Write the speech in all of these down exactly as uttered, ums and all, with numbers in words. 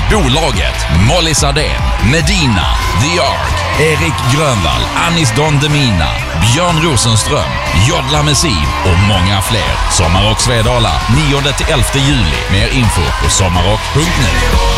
Bolaget, Molly Sardén, Medina, The Ark, Erik Grönvall, Anis Don Demina, Björn Rosenström, Jodla Messi och många fler. Sommarrock Svedala, nionde till elfte juli. Mer info på sommarrock punkt nu.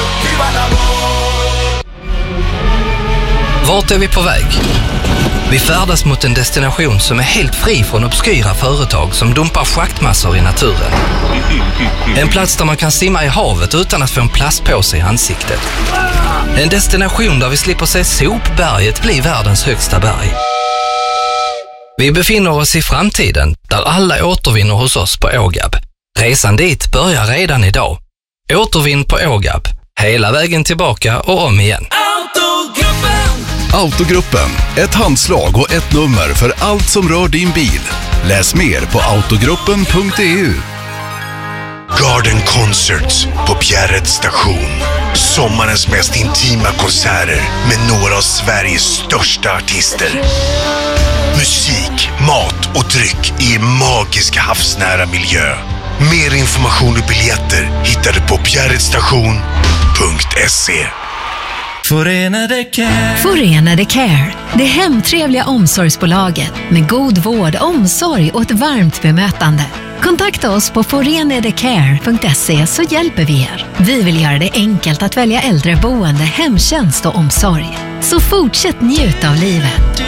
Vart är vi på väg? Vi färdas mot en destination som är helt fri från obskyra företag som dumpar schaktmassor i naturen. En plats där man kan simma i havet utan att få en plastpåse i ansiktet. En destination där vi slipper se sopberget bli världens högsta berg. Vi befinner oss i framtiden där alla återvinner hos oss på Ågab. Resan dit börjar redan idag. Återvinn på Ågab. Hela vägen tillbaka och om igen. Autogruppen, ett handslag och ett nummer för allt som rör din bil. Läs mer på autogruppen punkt e u. Garden Concerts på Bjärreds station. Sommarens mest intima konserter med några av Sveriges största artister. Musik, mat och dryck i en magisk havsnära miljö. Mer information och biljetter hittar du på bjärredstation punkt se. Förenade Care. Förenade Care, det hemtrevliga omsorgsbolaget med god vård, omsorg och ett varmt bemötande. Kontakta oss på förenadecare punkt se så hjälper vi er. Vi vill göra det enkelt att välja äldreboende, hemtjänst och omsorg. Så fortsätt njuta av livet.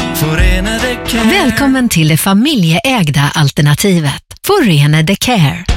Förenade Care. Välkommen till det familjeägda alternativet. Förenade Care.